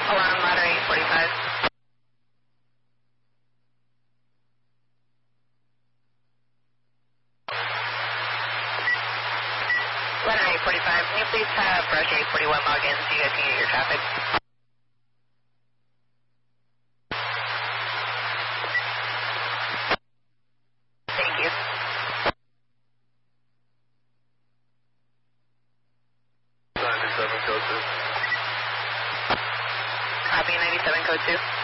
Alarm ladder 845. Ladder 845, can you please have brush 841 log in so you guys can get your traffic? Thank you. Copy 97 code 2.